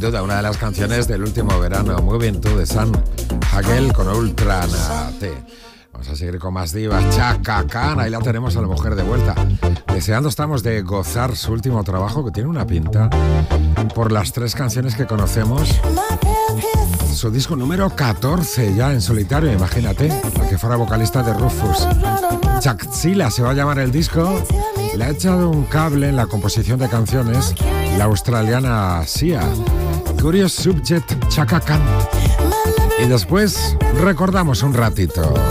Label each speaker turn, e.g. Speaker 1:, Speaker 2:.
Speaker 1: duda, una de las canciones del último verano. Muy bien tú, de San Hagel con Ultra Nate. Vamos a seguir con más divas. Chaka Khan, ahí la tenemos a la mujer de vuelta. Deseando estamos de gozar su último trabajo, que tiene una pinta por las 3 canciones que conocemos. Su disco número 14 ya en solitario, imagínate, la que fuera vocalista de Rufus. Chaktsila se va a llamar el disco. Le ha echado un cable en la composición de canciones la australiana Sia. Curious Subject, Chaka Khan. Y después recordamos un ratito.